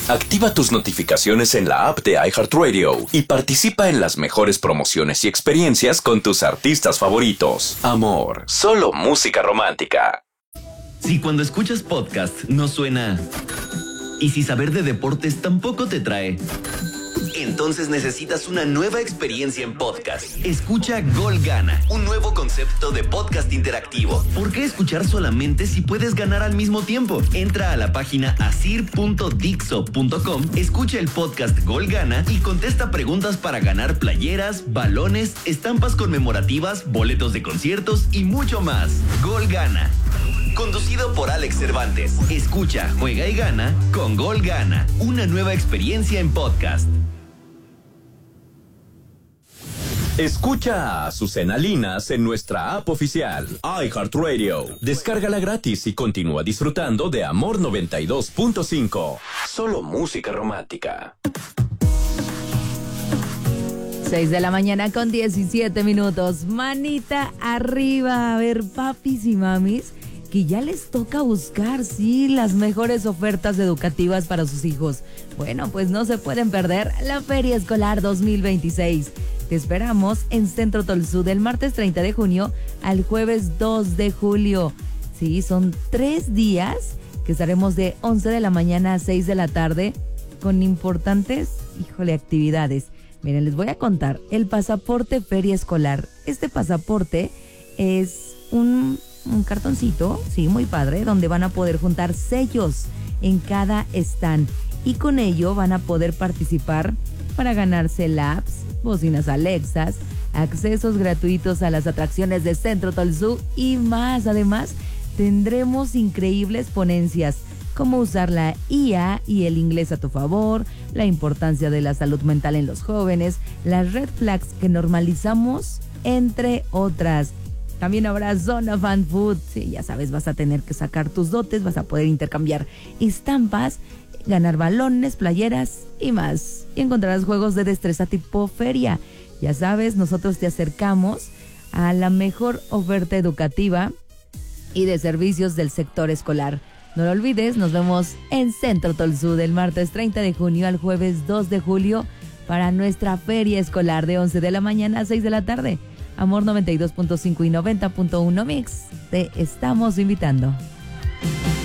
Activa tus notificaciones en la app de iHeartRadio y participa en las mejores promociones y experiencias con tus artistas favoritos. Amor, solo música romántica. Si cuando escuchas podcast no suena... Y si saber de deportes tampoco te trae... Entonces necesitas una nueva experiencia en podcast. Escucha Gol Gana, un nuevo concepto de podcast interactivo. ¿Por qué escuchar solamente si puedes ganar al mismo tiempo? Entra a la página asir.dixo.com, escucha el podcast Gol Gana y contesta preguntas para ganar playeras, balones, estampas conmemorativas, boletos de conciertos y mucho más. Gol Gana. Conducido por Alex Cervantes. Escucha, juega y gana con Gol Gana. Una nueva experiencia en podcast. Escucha a Azucena Linas en nuestra app oficial, iHeartRadio. Descárgala gratis y continúa disfrutando de Amor 92.5. Solo música romántica. 6 de la mañana con 17 minutos. Manita arriba. A ver, papis y mamis, que ya les toca buscar, sí, las mejores ofertas educativas para sus hijos. Bueno, pues no se pueden perder la Feria Escolar 2026. Te esperamos en Centro Tolsú del martes 30 de junio al jueves 2 de julio. Sí, son 3 días que estaremos de 11 de la mañana a 6 de la tarde con importantes, actividades. Miren, les voy a contar el pasaporte Feria Escolar. Este pasaporte es un cartoncito, sí, muy padre, donde van a poder juntar sellos en cada stand y con ello van a poder participar para ganarse labs, bocinas Alexas, accesos gratuitos a las atracciones de Centro Tolsú y más. Además, tendremos increíbles ponencias, cómo usar la IA y el inglés a tu favor, la importancia de la salud mental en los jóvenes, las red flags que normalizamos, entre otras. También habrá zona fan food. Sí, ya sabes, vas a tener que sacar tus dotes, vas a poder intercambiar estampas, ganar balones, playeras y más. Y encontrarás juegos de destreza tipo feria. Ya sabes, nosotros te acercamos a la mejor oferta educativa y de servicios del sector escolar. No lo olvides, nos vemos en Centro Tolsú del martes 30 de junio al jueves 2 de julio para nuestra feria escolar de 11 de la mañana a 6 de la tarde. Amor 92.5 y 90.1 Mix. Te estamos invitando.